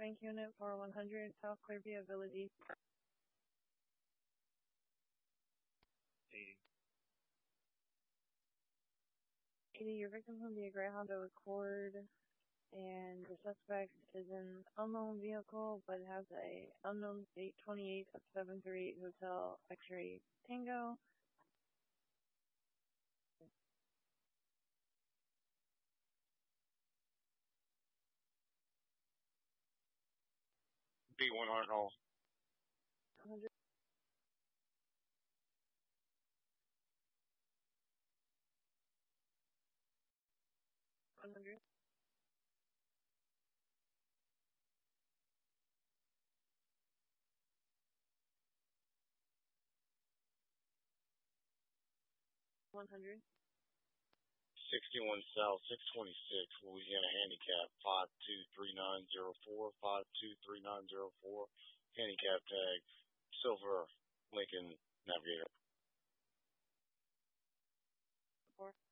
Bank Unit for 100 South Clearview Village East. 80. 80, your victim will be a Greyhound Accord, and the suspect is in unknown vehicle, but has a unknown 828 of 738 Hotel X-Ray Tango. B100 Hall. 100. 100. 100. 61 South, 626, Louisiana Handicap, 523904, 523904, handicap tag, Silver Lincoln Navigator. 4.